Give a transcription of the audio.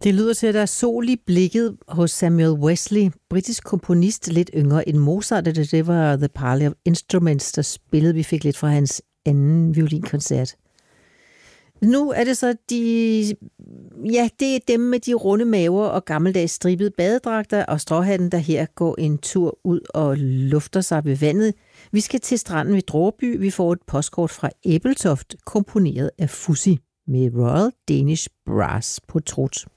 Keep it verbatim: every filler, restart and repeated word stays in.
Det lyder til, at der er sol i blikket hos Samuel Wesley, britisk komponist, lidt yngre end Mozart, og det var The Parley of Instruments, der spillede. Vi fik lidt fra hans anden violinkoncert. Nu er det så de, ja, det er dem med de runde maver og gammeldags stribede badedragter og stråhatten, der her går en tur ud og lufter sig ved vandet. Vi skal til stranden ved Dråby. Vi får et postkort fra Ebeltoft, komponeret af Fuzzy med Royal Danish Brass på trut.